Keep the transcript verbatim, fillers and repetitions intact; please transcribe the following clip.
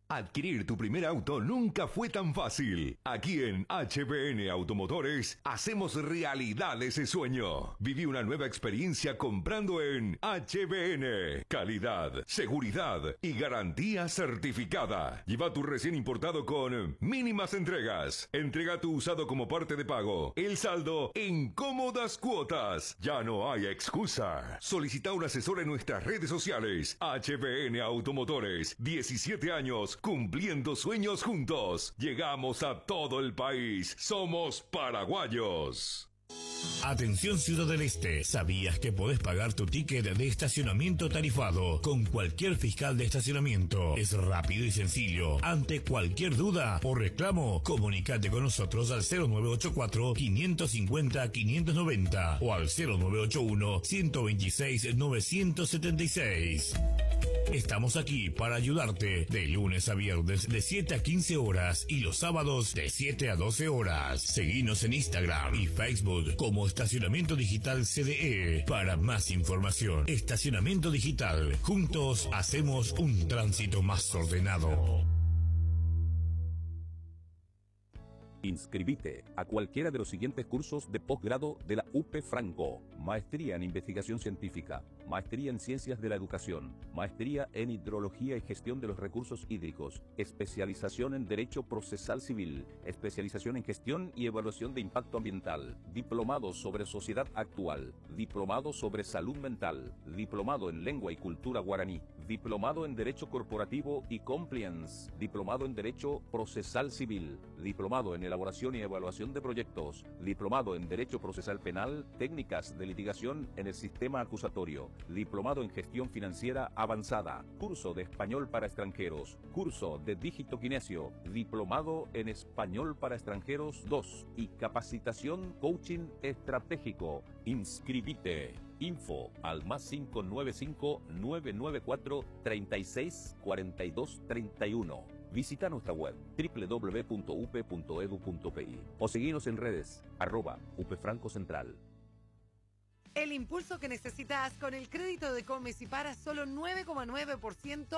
Adquirir tu primer auto nunca fue tan fácil. Aquí en H B N Automotores hacemos realidad ese sueño. Viví una nueva experiencia comprando en H B N. Calidad, seguridad y garantía certificada. Lleva tu recién importado con mínimas entregas. Entrega tu usado como parte de pago. El saldo en cómodas cuotas. Ya no hay excusa. Solicita un asesor en nuestras redes sociales. H B N Automotores. diecisiete años cumpliendo sueños juntos. Llegamos a todo el país. Somos paraguayos. Atención Ciudad del Este, ¿sabías que podés pagar tu ticket de estacionamiento tarifado con cualquier fiscal de estacionamiento? Es rápido y sencillo. Ante cualquier duda o reclamo, comunícate con nosotros al cero nueve ocho cuatro, cinco cinco cero, quinientos noventa o al cero nueve ocho uno, ciento veintiséis, novecientos setenta y seis. Estamos aquí para ayudarte de lunes a viernes de siete a quince horas y los sábados de siete a doce horas. Seguinos en Instagram y Facebook como Estacionamiento Digital C D E. Para más información, Estacionamiento Digital. Juntos hacemos un tránsito más ordenado. Inscribite a cualquiera de los siguientes cursos de posgrado de la U P Franco: Maestría en Investigación Científica, Maestría en Ciencias de la Educación, Maestría en Hidrología y Gestión de los Recursos Hídricos, Especialización en Derecho Procesal Civil, Especialización en Gestión y Evaluación de Impacto Ambiental, Diplomado sobre Sociedad Actual, Diplomado sobre Salud Mental, Diplomado en Lengua y Cultura Guaraní, Diplomado en Derecho Corporativo y Compliance, Diplomado en Derecho Procesal Civil, Diplomado en Elaboración y Evaluación de Proyectos, Diplomado en Derecho Procesal Penal, Técnicas de Litigación en el Sistema Acusatorio, Diplomado en Gestión Financiera Avanzada, Curso de Español para Extranjeros, Curso de Dígito Kinesio, Diplomado en Español para Extranjeros dos y Capacitación Coaching Estratégico. Inscribite. Info al más cinco nueve cinco, nueve nueve cuatro, tres seis, cuatro dos tres uno. Visita nuestra web doble u doble u doble u punto u p punto e d u punto p i o seguinos en redes arroba U P Franco Central. El impulso que necesitas con el crédito de Comes y para solo nueve coma nueve por ciento